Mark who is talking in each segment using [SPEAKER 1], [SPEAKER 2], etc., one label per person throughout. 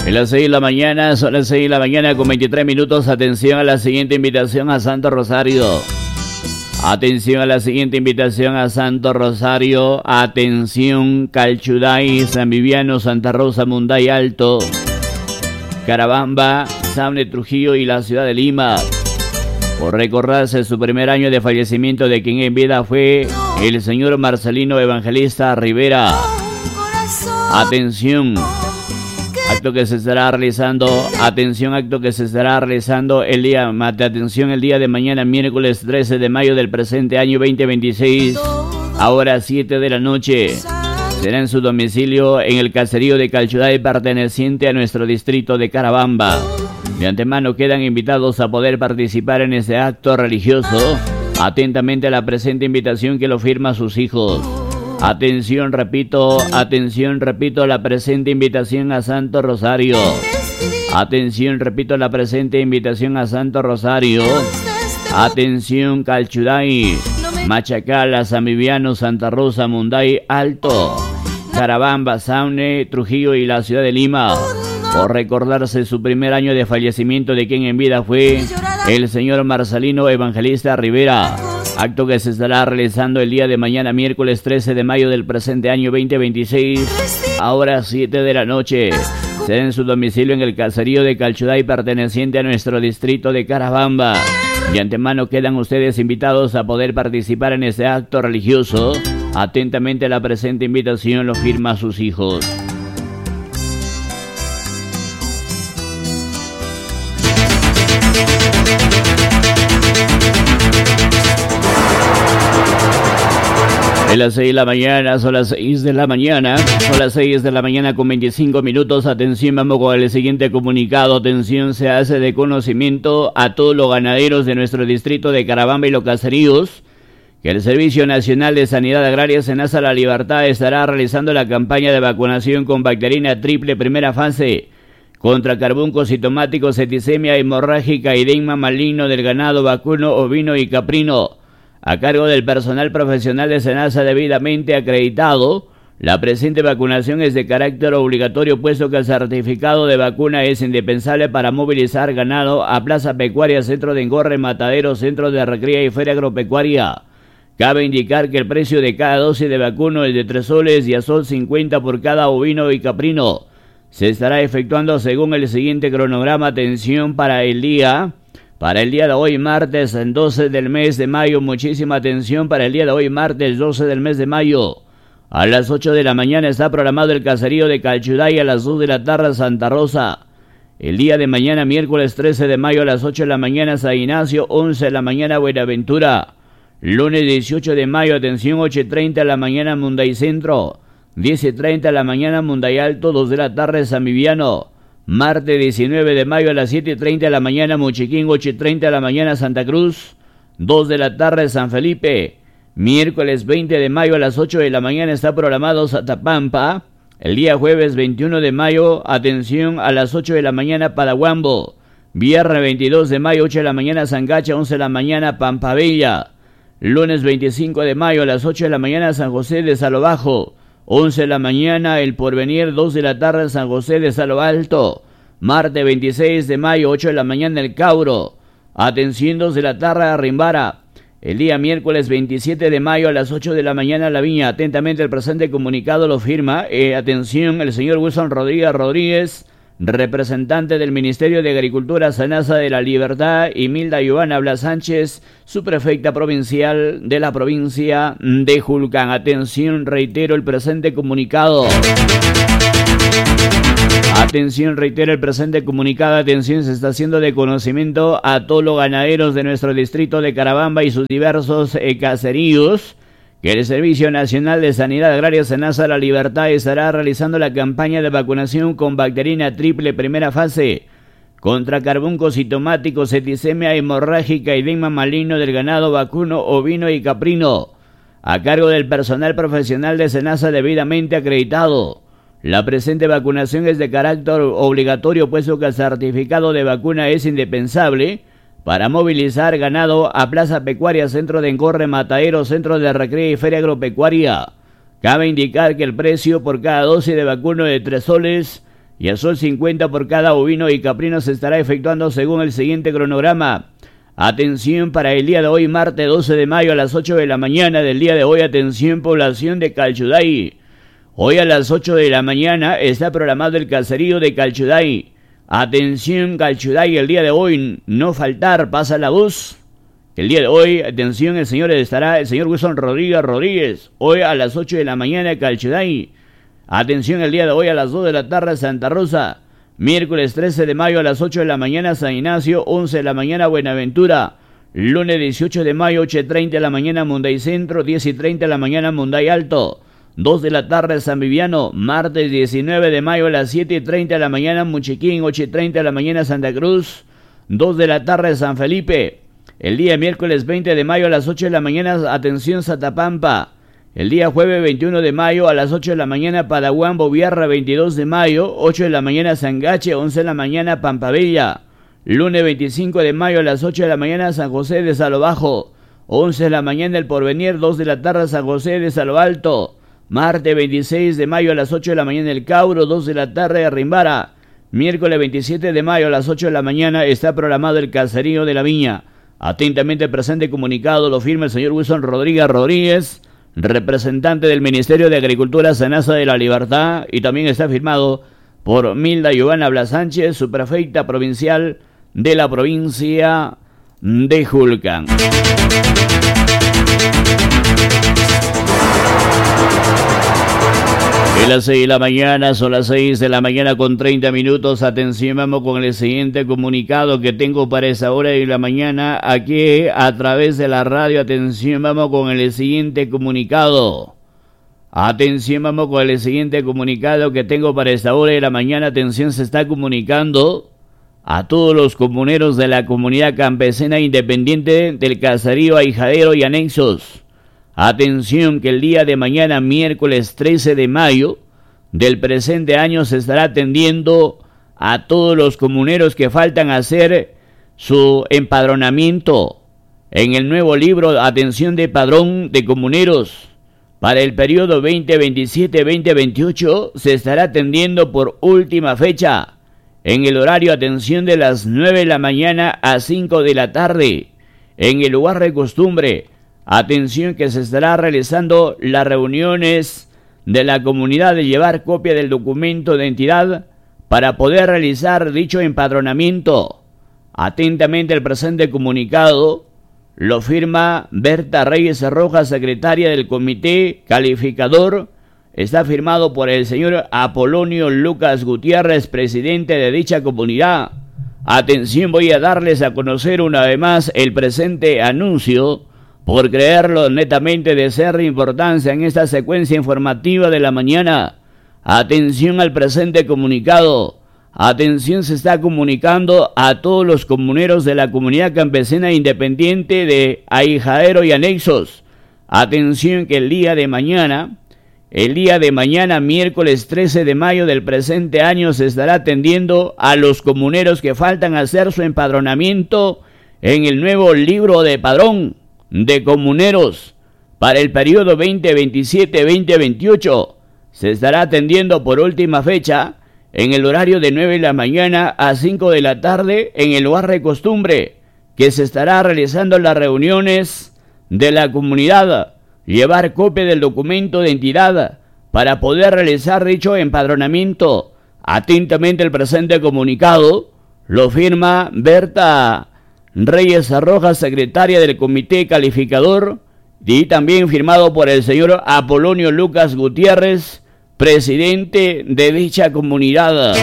[SPEAKER 1] En las 6 de la mañana, son las 6 de la mañana con 23 minutos. Atención a la siguiente invitación a Santo Rosario. Atención a la siguiente invitación a Santo Rosario. Atención, Calchuday, San Viviano, Santa Rosa, Munday Alto, Carabamba, Saune, Trujillo y la ciudad de Lima. Por recordarse su primer año de fallecimiento de quien en vida fue el señor Marcelino Evangelista Rivera. Atención. Acto que se estará realizando, atención, acto que se estará realizando el día de mañana, miércoles 13 de mayo del presente año 2026, a horas 7 de la noche. Será en su domicilio en el caserío de Calchuday, perteneciente a nuestro distrito de Carabamba. De antemano quedan invitados a poder participar en este acto religioso. Atentamente a la presente invitación que lo firma sus hijos. Atención, repito, la presente invitación a Santo Rosario. Atención, repito, la presente invitación a Santo Rosario. Atención, Calchuday, Machacala, San Viviano, Santa Rosa, Munday Alto, Carabamba, Saune, Trujillo y la ciudad de Lima. Por recordarse su primer año de fallecimiento de quien en vida fue el señor Marcelino Evangelista Rivera. Acto que se estará realizando el día de mañana, miércoles 13 de mayo del presente año 2026, a horas 7 de la noche. Será en su domicilio en el caserío de Calchuday, perteneciente a nuestro distrito de Carabamba. De antemano quedan ustedes invitados a poder participar en este acto religioso. Atentamente la presente invitación lo firma sus hijos. En las 6 de la mañana, son las 6 de la mañana, con 25 minutos. Atención, vamos con el siguiente comunicado. Atención, se hace de conocimiento a todos los ganaderos de nuestro distrito de Carabamba y los caseríos que el Servicio Nacional de Sanidad Agraria Senasa La Libertad estará realizando la campaña de vacunación con bacterina triple primera fase contra carbuncos sintomáticos, septicemia hemorrágica y edema maligno del ganado vacuno, ovino y caprino, a cargo del personal profesional de Senasa debidamente acreditado. La presente vacunación es de carácter obligatorio, puesto que el certificado de vacuna es indispensable para movilizar ganado a plaza pecuaria, centro de engorre, matadero, centro de recría y feria agropecuaria. Cabe indicar que el precio de cada dosis de vacuno es de 3 soles y a sol 50 por cada ovino y caprino. Se estará efectuando según el siguiente cronograma. Atención para el día de hoy, martes 12 del mes de mayo. Muchísima atención para el día de hoy, martes 12 del mes de mayo. A las 8 de la mañana está programado el caserío de Calchuday, a las 2 de la tarde Santa Rosa. El día de mañana, miércoles 13 de mayo, a las 8 de la mañana San Ignacio, 11 de la mañana Buenaventura. Lunes 18 de mayo, atención, 8:30 de la mañana Munday Centro, 10:30 de la mañana Munday Alto, 2 de la tarde San Viviano. Martes 19 de mayo a las 7:30 de la mañana Mochiquín, 8:30 de la mañana Santa Cruz, 2 de la tarde San Felipe. Miércoles 20 de mayo a las 8 de la mañana está programado Satapampa. El día jueves 21 de mayo, atención, a las 8 de la mañana Padahuambo. Viernes 22 de mayo, 8 de la mañana Sangacha, 11 de la mañana Pampabella. Lunes 25 de mayo a las 8 de la mañana San José de Salo Bajo, 11 de la mañana El Porvenir, 2 de la tarde San José de Salo Alto. Martes 26 de mayo, 8 de la mañana El Cauro. Atención, 2 de la tarde Rimbara. El día miércoles 27 de mayo a las 8 de la mañana La Viña. Atentamente el presente comunicado lo firma, atención, el señor Wilson Rodríguez, representante del Ministerio de Agricultura, Senasa de la Libertad, y Milda Giovanna Blas Sánchez, subprefecta provincial de la provincia de Julcán. Atención, reitero el presente comunicado. Atención, reitero el presente comunicado. Atención, se está haciendo de conocimiento a todos los ganaderos de nuestro distrito de Carabamba y sus diversos caseríos que el Servicio Nacional de Sanidad Agraria Senasa La Libertad estará realizando la campaña de vacunación con bacterina triple primera fase contra carbuncos sintomáticos, septicemia hemorrágica y edema maligno del ganado vacuno, ovino y caprino, a cargo del personal profesional de Senasa debidamente acreditado. La presente vacunación es de carácter obligatorio, puesto que el certificado de vacuna es indispensable para movilizar ganado a plaza pecuaria, centro de engorre, matadero, centro de recreo y feria agropecuaria. Cabe indicar que el precio por cada dosis de vacuno es de 3 soles y a sol 50 por cada ovino y caprino se estará efectuando según el siguiente cronograma. Atención para el día de hoy, martes 12 de mayo a las 8 de la mañana del día de hoy. Atención, población de Calchuday. Hoy a las 8 de la mañana está programado el caserío de Calchuday. Atención, Calchuday, el día de hoy, no faltar, pasa la voz. El día de hoy, atención, estará el señor Wilson Rodríguez. Hoy a las 8 de la mañana, Calchuday. Atención, el día de hoy a las 2 de la tarde, Santa Rosa. Miércoles 13 de mayo a las 8 de la mañana, San Ignacio. 11 de la mañana, Buenaventura. Lunes 18 de mayo, 8:30 de la mañana, Munday Centro. 10:30 de la mañana, Munday Alto. 2 de la tarde, San Viviano. Martes 19 de mayo a las 7:30 de la mañana, Muchiquín. 8:30 de la mañana, Santa Cruz. 2 de la tarde, San Felipe. El día miércoles 20 de mayo a las 8 de la mañana, atención, Satapampa. El día jueves 21 de mayo a las 8 de la mañana, Padahuán, Boviarra. 22 de mayo, 8 de la mañana, Sangache. 11 de la mañana, Pampabella. Lunes 25 de mayo a las 8 de la mañana, San José de Salo Bajo. 11 de la mañana, El Porvenir. 2 de la tarde, San José de Salo Alto. Martes 26 de mayo a las 8 de la mañana, El Cauro. 2 de la tarde, Rimbara. Miércoles 27 de mayo a las 8 de la mañana está programado el caserío de la Viña. Atentamente presente comunicado lo firma el señor Wilson Rodríguez, representante del Ministerio de Agricultura, Senasa de la Libertad, y también está firmado por Milda Giovanna Blas Sánchez, subprefecta provincial de la provincia de Julcán. Es las 6 de la mañana, son las 6 de la mañana con 30 minutos. Atención, vamos con el siguiente comunicado que tengo para esa hora de la mañana aquí a través de la radio. Atención, vamos con el siguiente comunicado. Atención, vamos con el siguiente comunicado que tengo para esta hora de la mañana. Atención, se está comunicando a todos los comuneros de la comunidad campesina independiente del caserío Ahijadero y anexos. Atención que el día de mañana, miércoles 13 de mayo del presente año, se estará atendiendo a todos los comuneros que faltan hacer su empadronamiento en el nuevo libro Atención de Padrón de Comuneros. Para el periodo 2027-2028 se estará atendiendo por última fecha en el horario atención de las 9 de la mañana a 5 de la tarde en el lugar de costumbre. Atención que se estará realizando las reuniones de la comunidad de llevar copia del documento de identidad para poder realizar dicho empadronamiento. Atentamente el presente comunicado lo firma Berta Reyes Rojas, secretaria del Comité Calificador. Está firmado por el señor Apolonio Lucas Gutiérrez, presidente de dicha comunidad. Atención, voy a darles a conocer una vez más el presente anuncio por creerlo netamente de ser de importancia en esta secuencia informativa de la mañana. Atención al presente comunicado. Atención, se está comunicando a todos los comuneros de la comunidad campesina independiente de Ahijadero y anexos. Atención que el día de mañana, miércoles 13 de mayo del presente año, se estará atendiendo a los comuneros que faltan hacer su empadronamiento en el nuevo libro de padrón de comuneros para el periodo 2027-2028. Se estará atendiendo por última fecha en el horario de 9 de la mañana a 5 de la tarde en el lugar de costumbre, que se estará realizando las reuniones de la comunidad, llevar copia del documento de identidad para poder realizar dicho empadronamiento. Atentamente el presente comunicado lo firma Berta Reyes Rojas, secretaria del Comité Calificador, y también firmado por el señor Apolonio Lucas Gutiérrez, presidente de dicha comunidad.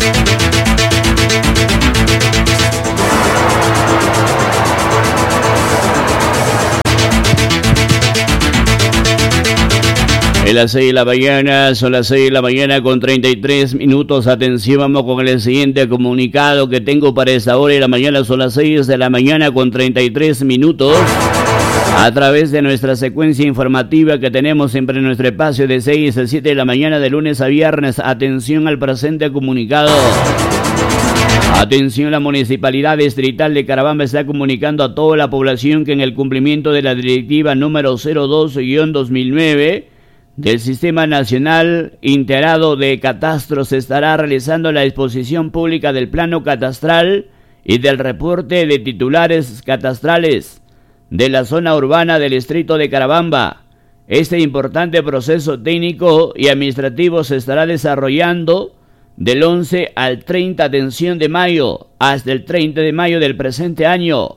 [SPEAKER 1] En las 6 de la mañana, son las 6 de la mañana con 33 minutos. Atención, vamos con el siguiente comunicado que tengo para esta hora de la mañana. Son las 6 de la mañana con 33 minutos. A través de nuestra secuencia informativa que tenemos siempre en nuestro espacio de 6 a 7 de la mañana, de lunes a viernes. Atención al presente comunicado. Atención, la Municipalidad Distrital de Carabamba está comunicando a toda la población que en el cumplimiento de la directiva número 02-2009, del Sistema Nacional Integrado de Catastro se estará realizando la exposición pública del plano catastral y del reporte de titulares catastrales de la zona urbana del distrito de Carabamba. Este importante proceso técnico y administrativo se estará desarrollando del 11 al 30 atención de mayo hasta el 30 de mayo del presente año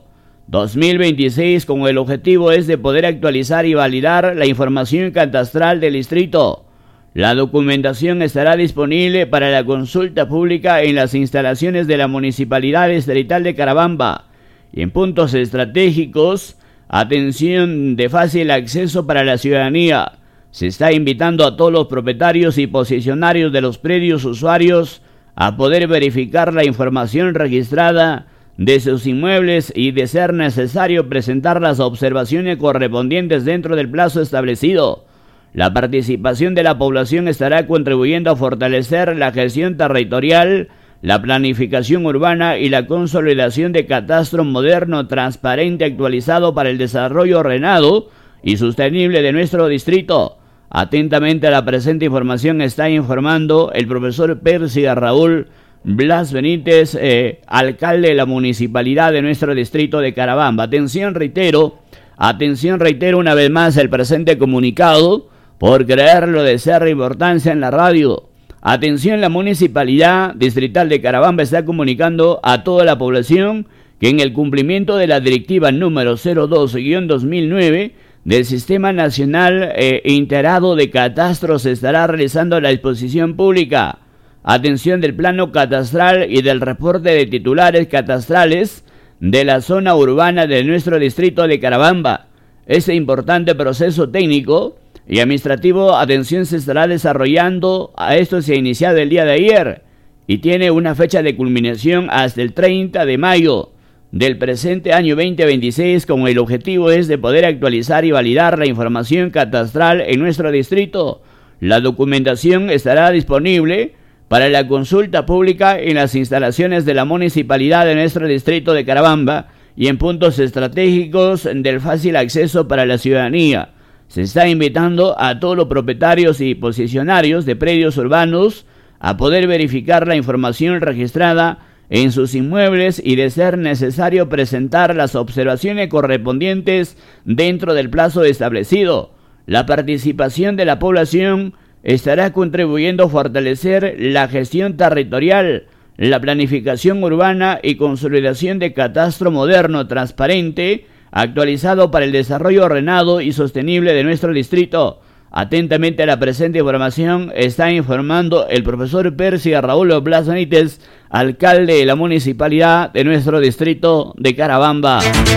[SPEAKER 1] 2026, con el objetivo es de poder actualizar y validar la información catastral del distrito. La documentación estará disponible para la consulta pública en las instalaciones de la Municipalidad Distrital de Carabamba y en puntos estratégicos, atención de fácil acceso para la ciudadanía. Se está invitando a todos los propietarios y posicionarios de los predios usuarios a poder verificar la información registrada de sus inmuebles y, de ser necesario, presentar las observaciones correspondientes dentro del plazo establecido. La participación de la población estará contribuyendo a fortalecer la gestión territorial, la planificación urbana y la consolidación de catastro moderno, transparente, actualizado para el desarrollo ordenado y sostenible de nuestro distrito. Atentamente a la presente información está informando el profesor Percy Raúl Blas Benítez, alcalde de la municipalidad de nuestro distrito de Carabamba. Atención, reitero una vez más el presente comunicado, por creerlo de ser importancia en la radio. Atención, la municipalidad distrital de Carabamba está comunicando a toda la población que en el cumplimiento de la directiva número 02-2009 del Sistema Nacional Integrado de Catastro se estará realizando la exposición pública. Atención del plano catastral y del reporte de titulares catastrales de la zona urbana de nuestro distrito de Carabamba. Este importante proceso técnico y administrativo, atención, se estará desarrollando. A esto se ha iniciado el día de ayer y tiene una fecha de culminación hasta el 30 de mayo del presente año 2026, con el objetivo es de poder actualizar y validar la información catastral en nuestro distrito. La documentación estará disponible para la consulta pública en las instalaciones de la municipalidad de nuestro distrito de Carabamba y en puntos estratégicos del fácil acceso para la ciudadanía. Se está invitando a todos los propietarios y posicionarios de predios urbanos a poder verificar la información registrada en sus inmuebles y, de ser necesario, presentar las observaciones correspondientes dentro del plazo establecido. La participación de la población estará contribuyendo a fortalecer la gestión territorial, la planificación urbana y consolidación de catastro moderno, transparente, actualizado para el desarrollo ordenado y sostenible de nuestro distrito. Atentamente a la presente información está informando el profesor Percy Raúl Blas Benítez, alcalde de la municipalidad de nuestro distrito de Carabamba.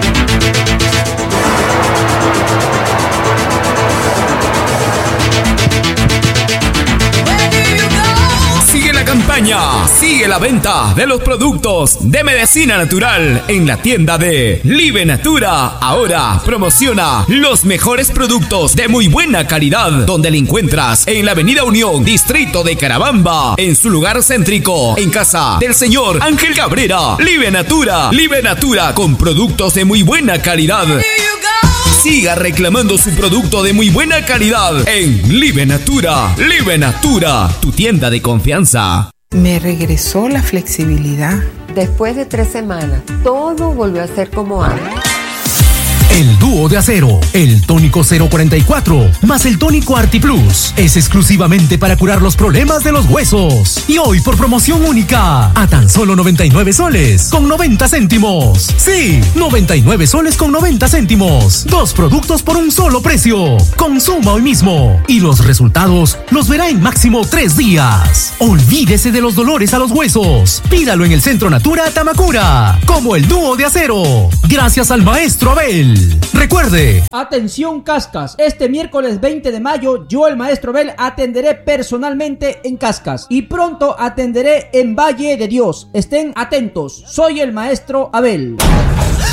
[SPEAKER 2] Sigue la venta de los productos de medicina natural en la tienda de Live Natura. Ahora promociona los mejores productos de muy buena calidad, donde le encuentras en la Avenida Unión, distrito de Carabamba, en su lugar céntrico, en casa del señor Ángel Cabrera. Live Natura con productos de muy buena calidad. Siga reclamando su producto de muy buena calidad en Live Natura. Live Natura, tu tienda de confianza.
[SPEAKER 3] Me regresó la flexibilidad.
[SPEAKER 4] Después de 3 semanas, todo volvió a ser como antes.
[SPEAKER 5] El dúo de acero, el tónico 044 más el tónico Artiplus, es exclusivamente para curar los problemas de los huesos. Y hoy, por promoción única, a tan solo 99 soles con 90 céntimos. Sí, 99 soles con 90 céntimos. 2 productos por un solo precio. Consuma hoy mismo y los resultados los verá en máximo 3 días. Olvídese de los dolores a los huesos. Pídalo en el Centro Natura Tamacura, como el dúo de acero. Gracias al maestro Abel. Recuerde.
[SPEAKER 6] Atención, Cascas, este miércoles 20 de mayo yo, el maestro Abel, atenderé personalmente en Cascas y pronto atenderé en Valle de Dios. Estén atentos, soy el maestro Abel.